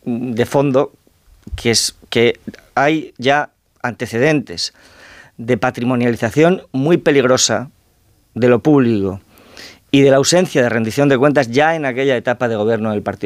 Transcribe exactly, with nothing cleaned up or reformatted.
de fondo, que es que hay ya antecedentes de patrimonialización muy peligrosa de lo público y de la ausencia de rendición de cuentas ya en aquella etapa de gobierno del Partido